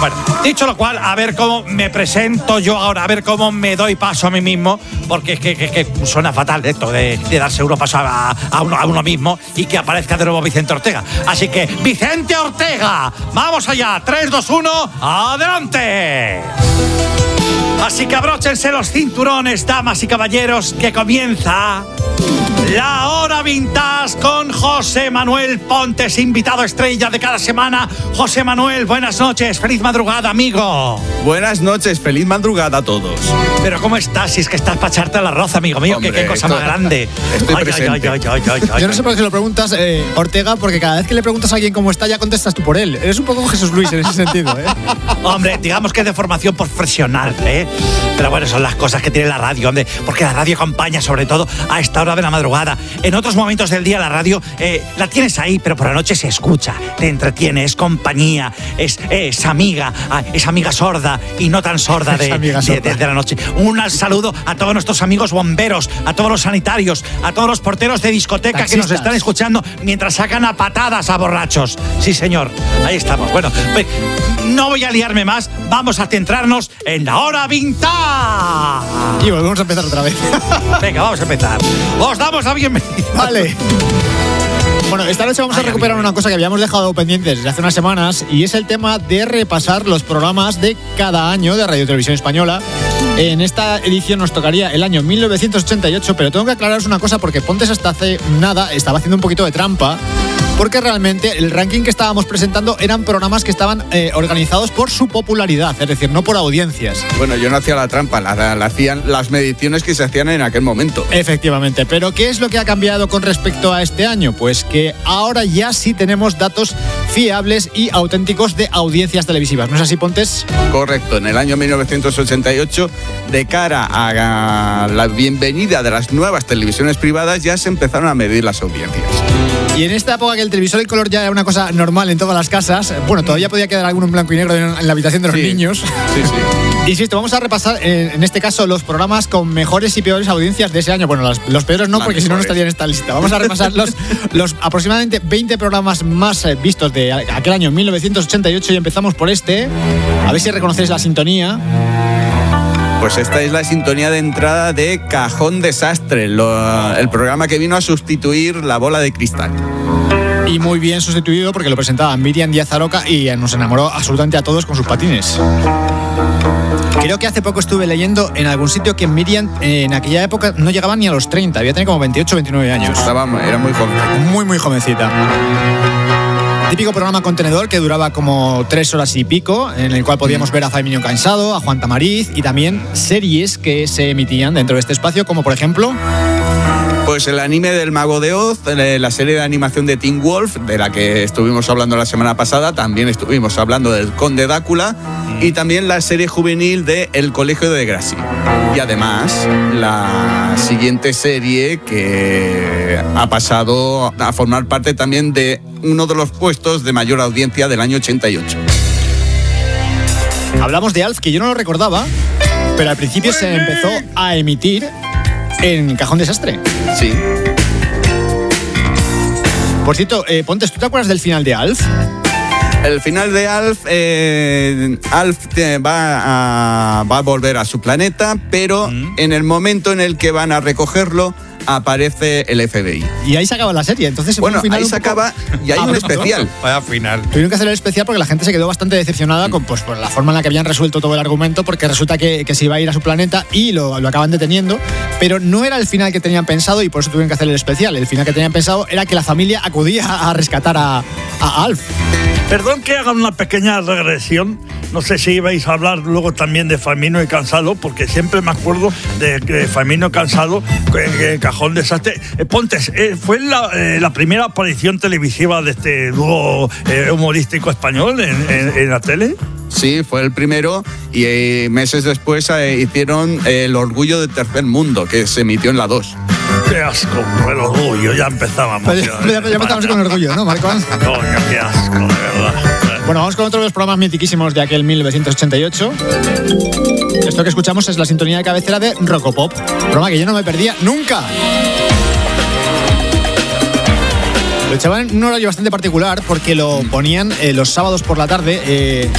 Bueno, dicho lo cual, a ver cómo me presento yo ahora, a ver cómo me doy paso a mí mismo, porque es que suena fatal esto de darse uno paso a uno mismo y que aparezca de nuevo Vicente Ortega. Así que, ¡Vicente Ortega! ¡Vamos allá! 3, 2, 1, ¡adelante! Así que abróchense los cinturones, damas y caballeros, que comienza la Hora Vintage con José Manuel Pontes, invitado estrella de cada semana. José Manuel, buenas noches, feliz madrugada, amigo. Buenas noches, feliz madrugada a todos. Pero ¿cómo estás? Si es que estás para echarte al arroz, amigo mío. Hombre, qué cosa más grande. Estoy presente. Yo no sé por qué lo preguntas, Ortega, porque cada vez que le preguntas a alguien cómo está, ya contestas tú por él. Eres un poco Jesús Luis en ese sentido, ¿eh? Hombre, digamos que es de formación profesional, ¿eh? Pero bueno, son las cosas que tiene la radio, hombre, porque la radio acompaña sobre todo a esta hora de la madrugada. En otros momentos del día la radio la tienes ahí, pero por la noche se escucha, te entretiene, es compañía, es amiga sorda y no tan sorda de la noche. Un saludo a todos nuestros amigos bomberos, a todos los sanitarios, a todos los porteros de discoteca taxistas, que nos están escuchando mientras sacan a patadas a borrachos. Sí, señor, ahí estamos. Bueno, pues, no voy a liarme más, vamos a centrarnos en la Hora Vintage. Y volvemos a empezar otra vez. Venga, vamos a empezar. Os damos la bienvenida. Vale. Bueno, esta noche vamos a recuperar una cosa que habíamos dejado pendientes desde hace unas semanas, y es el tema de repasar los programas de cada año de Radio Televisión Española. En esta edición nos tocaría el año 1988, pero tengo que aclararos una cosa, porque Pontes hasta hace nada estaba haciendo un poquito de trampa, porque realmente el ranking que estábamos presentando eran programas que estaban organizados por su popularidad, es decir, no por audiencias. Bueno, yo no hacía la trampa, la hacían las mediciones que se hacían en aquel momento. Efectivamente, pero ¿qué es lo que ha cambiado con respecto a este año? Pues que ahora ya sí tenemos datos fiables y auténticos de audiencias televisivas, ¿no es así, Pontes? Correcto, en el año 1988, de cara a la bienvenida de las nuevas televisiones privadas, ya se empezaron a medir las audiencias. Y en esta época que el televisor en color ya era una cosa normal en todas las casas, bueno, todavía podía quedar alguno en blanco y negro en la habitación de los niños. Sí. Insisto, vamos a repasar en este caso los programas con mejores y peores audiencias de ese año. Bueno, los peores no, porque si no, no estarían en esta lista. Vamos a repasar los aproximadamente 20 programas más vistos de aquel año 1988, y empezamos por este. A ver si reconocéis la sintonía. Pues esta es la sintonía de entrada de Cajón Desastre, el programa que vino a sustituir La Bola de Cristal. Y muy bien sustituido, porque lo presentaba Miriam Díaz Aroca y nos enamoró absolutamente a todos con sus patines. Creo que hace poco estuve leyendo en algún sitio que Miriam en aquella época no llegaba ni a los 30, había tenido como 28 o 29 años. Era muy joven. Muy jovencita. Típico programa contenedor que duraba como 3 horas y pico, en el cual podíamos ver a Fabiño Cansado, a Juan Tamariz, y también series que se emitían dentro de este espacio, como por ejemplo... Pues el anime del Mago de Oz, la serie de animación de Teen Wolf, de la que estuvimos hablando la semana pasada, también estuvimos hablando del Conde Drácula, y también la serie juvenil de El Colegio de Gracie. Y además, la siguiente serie que ha pasado a formar parte también de uno de los puestos de mayor audiencia del año 88. Hablamos de Alf, que yo no lo recordaba, pero al principio se empezó a emitir en Cajón Desastre. Sí. Por cierto, Pontes, ¿tú te acuerdas del final de Alf? El final de Alf, Alf va a volver a su planeta, pero en el momento en el que van a recogerlo, aparece el FBI. Y ahí se acaba la serie, entonces bueno, un final ahí se acaba y hay un especial. Vaya final. Tuvieron que hacer el especial porque la gente se quedó bastante decepcionada con por la forma en la que habían resuelto todo el argumento, porque resulta que se iba a ir a su planeta y lo acaban deteniendo, pero no era el final que tenían pensado y por eso tuvieron que hacer el especial. El final que tenían pensado era que la familia acudía a rescatar a Alf. Perdón que haga una pequeña regresión. No sé si ibais a hablar luego también de Faimino y Cansado, porque siempre me acuerdo de Faimino y Cansado, Cajón Desastre. Pontes, ¿fue la primera aparición televisiva de este dúo humorístico español en la tele? Sí, fue el primero, y meses después hicieron El Orgullo del Tercer Mundo, que se emitió en la 2. Qué asco, el orgullo, ya empezábamos. Ya empezamos con orgullo, ¿no, Marco? Coño, qué asco, de verdad. Bueno, vamos con otro de los programas mitiquísimos de aquel 1988. Esto que escuchamos es la sintonía de cabecera de Rocopop, programa que yo no me perdía nunca. Lo echaban en un horario bastante particular porque lo ponían los sábados por la tarde